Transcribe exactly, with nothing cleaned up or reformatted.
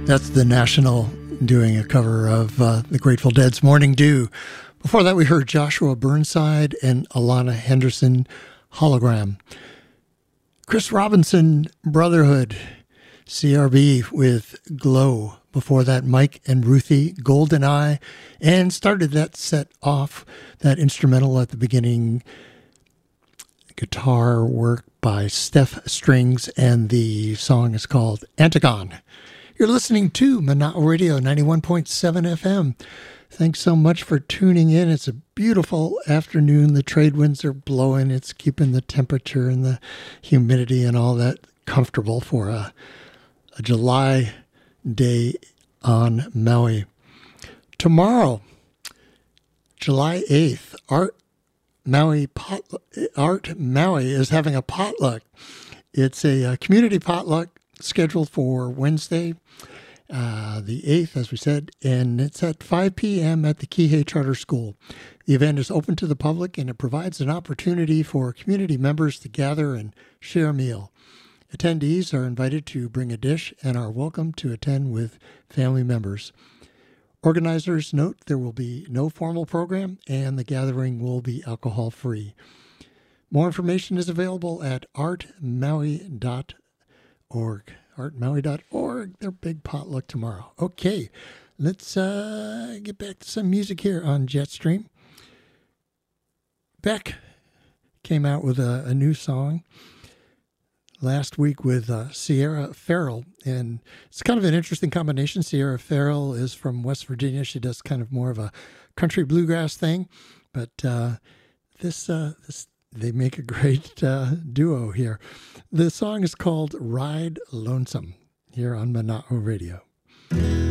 That's The National doing a cover of uh, the Grateful Dead's Morning Dew. Before that, we heard Joshua Burnside and Alana Henderson, Hologram. Chris Robinson, Brotherhood, C R B with Glow. Before that, Mike and Ruthie, Golden Eye, and started that set off, that instrumental at the beginning, guitar work by Steph Strings, and the song is called Antigone. You're listening to Mana'o Radio ninety-one point seven F M. Thanks so much for tuning in. It's a beautiful afternoon. The trade winds are blowing. It's keeping the temperature and the humidity and all that comfortable for a, a July day on Maui. Tomorrow, July eighth, Art Maui Pot, Art Maui is having a potluck. It's a, a community potluck scheduled for Wednesday, uh, the eighth, as we said, and it's at five p.m. at the Kihei Charter School. The event is open to the public, and it provides an opportunity for community members to gather and share a meal. Attendees are invited to bring a dish and are welcome to attend with family members. Organizers note there will be no formal program, and the gathering will be alcohol-free. More information is available at art maui dot org. art maui dot org. Their big potluck tomorrow. Okay, let's uh, get back to some music here on Jetstream. Beck came out with a, a new song last week with uh, Sierra Farrell, and it's kind of an interesting combination. Sierra Farrell is from West Virginia. She does kind of more of a country bluegrass thing, but uh, this uh, this they make a great uh, duo here. The song is called Ride Lonesome here on Mana'o Radio.